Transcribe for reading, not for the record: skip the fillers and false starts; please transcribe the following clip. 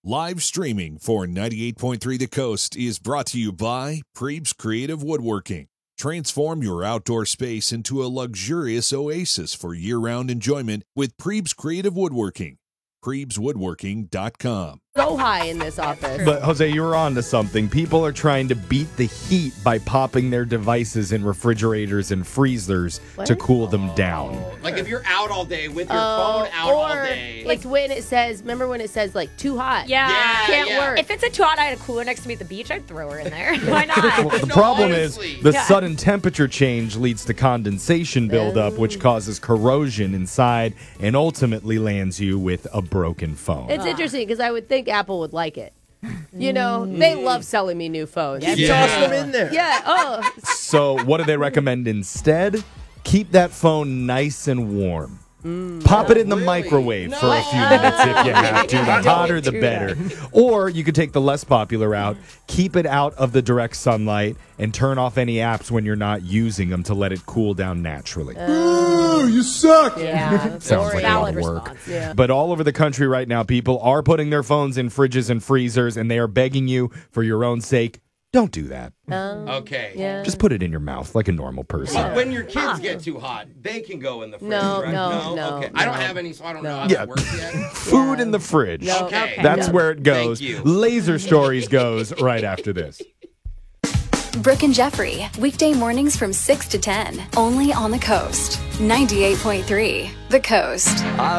Live streaming for 98.3 The Coast is brought to you by Preeb's Creative Woodworking. Transform your outdoor space into a luxurious oasis for year-round enjoyment with Preeb's Creative Woodworking. PreebsWoodworking.com. So high in this office. But, Jose, you were on to something. People are trying to beat the heat by popping their devices in refrigerators and freezers to cool them down. Like if you're out all day with your phone out all day. It's when it says, remember when it says, like, too hot? Yeah. Can't work. If it's a too hot, I had a cooler next to me at the beach, I'd throw her in there. Why not? Well, the problem is the sudden temperature change leads to condensation buildup, which causes corrosion inside and ultimately lands you with a broken phone. It's interesting because I would think Apple would like it. You know, they love selling me new phones. Toss them in there. Yeah, So what do they recommend instead? Keep that phone nice and warm. Pop it in the microwave for a few minutes if you have to. The hotter, the better. Or you could take the less popular route, keep it out of the direct sunlight, and turn off any apps when you're not using them to let it cool down naturally. Ooh, you suck. Yeah. Sounds like a lot of work. Response. Yeah. But all over the country right now, people are putting their phones in fridges and freezers, and they are begging you, for your own sake, don't do that. Okay. Yeah. Just put it in your mouth like a normal person. But when your kids get too hot, they can go in the fridge, No, right? no. Okay. I don't have any, so I don't know how Yeah. that works yet. Food in the fridge. Okay. That's where it goes. Thank you. Laser Stories goes right after this. Brooke and Jeffrey, weekday mornings from 6 to 10, only on the Coast. 98.3 The Coast.